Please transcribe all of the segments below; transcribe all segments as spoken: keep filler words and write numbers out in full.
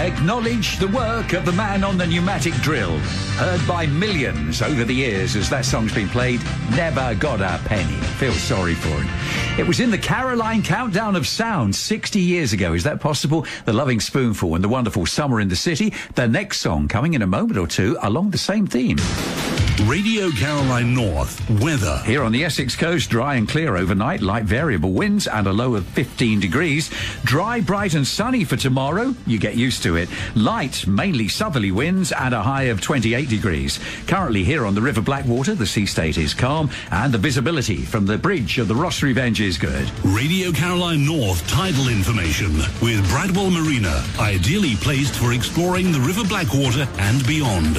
Acknowledge the work of the man on the pneumatic drill. Heard by millions over the years as that song's been played. Never got a penny. Feel sorry for him. It was in the Caroline Countdown of Sound sixty years ago. Is that possible? The Loving Spoonful and the wonderful Summer in the City. The next song coming in a moment or two along the same theme. Radio Caroline North weather. Here on the Essex coast, dry and clear overnight, light variable winds and a low of fifteen degrees. Dry, bright and sunny for tomorrow. You get used to it. Light, mainly southerly winds and a high of twenty-eight degrees. Currently here on the River Blackwater, the sea state is calm and the visibility from the bridge of the Ross Revenge is good. Radio Caroline North tidal information with Bradwell Marina, ideally placed for exploring the River Blackwater and beyond.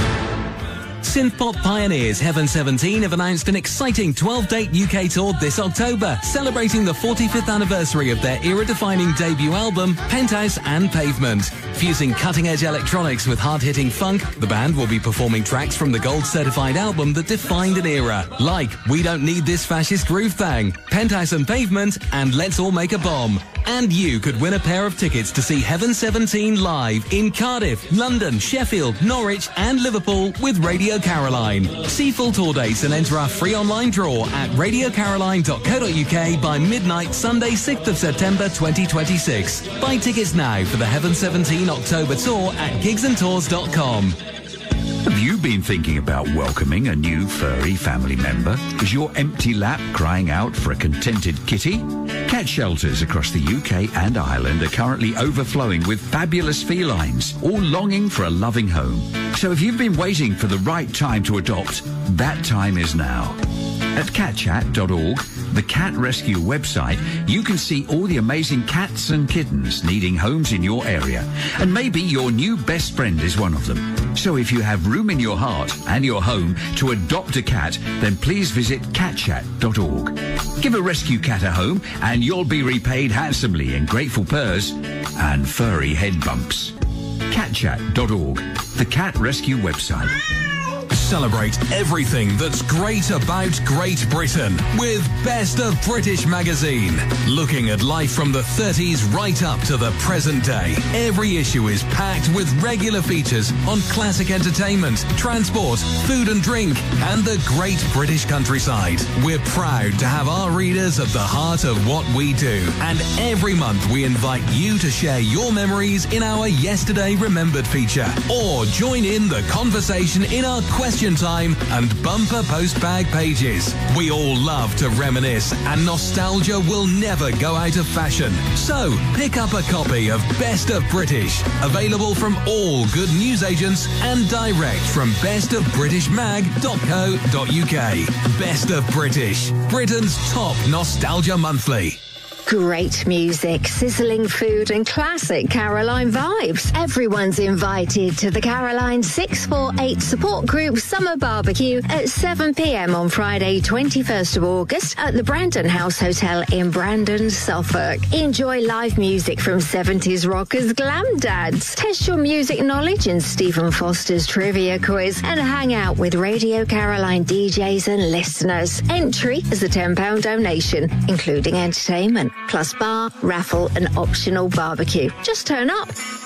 Synthpop pioneers Heaven seventeen have announced an exciting twelve-date U K tour this October, celebrating the forty-fifth anniversary of their era-defining debut album, Penthouse and Pavement. Fusing cutting-edge electronics with hard-hitting funk, the band will be performing tracks from the gold-certified album that defined an era, like We Don't Need This Fascist Groove Thang, Penthouse and Pavement, and Let's All Make a Bomb. And you could win a pair of tickets to see Heaven seventeen live in Cardiff, London, Sheffield, Norwich and Liverpool with Radio Caroline. See full tour dates and enter our free online draw at radio caroline dot co dot uk by midnight Sunday sixth of September twenty twenty-six. Buy tickets now for the Heaven seventeen October tour at gigs and tours dot com. Have you been thinking about welcoming a new furry family member? Is your empty lap crying out for a contented kitty? Cat shelters across the U K and Ireland are currently overflowing with fabulous felines, all longing for a loving home. So if you've been waiting for the right time to adopt, that time is now. At cat chat dot org, the cat rescue website, you can see all the amazing cats and kittens needing homes in your area. And maybe your new best friend is one of them. So if you have room in your heart and your home to adopt a cat, then please visit cat chat dot org. Give a rescue cat a home and you'll be repaid handsomely in grateful purrs and furry head bumps. cat chat dot org, the cat rescue website. Celebrate everything that's great about Great Britain with Best of British magazine. Looking at life from the thirties right up to the present day. Every issue is packed with regular features on classic entertainment, transport, food and drink, and the great British countryside. We're proud to have our readers at the heart of what we do. And every month we invite you to share your memories in our Yesterday Remembered feature. Or join in the conversation in our question time and bumper postbag pages. We all love to reminisce and nostalgia will never go out of fashion. So pick up a copy of Best of British, available from all good newsagents and direct from best of british mag dot co dot uk. Best of British, Britain's top nostalgia monthly. Great music, sizzling food and classic Caroline vibes. Everyone's invited to the Caroline six four eight Support Group Summer Barbecue at seven p m on Friday twenty-first of August at the Brandon House Hotel in Brandon, Suffolk. Enjoy live music from seventies rockers Glam Dads. Test your music knowledge in Stephen Foster's trivia quiz and hang out with Radio Caroline D Js and listeners. Entry is a ten pound donation, including entertainment, plus bar, raffle and optional barbecue. Just turn up.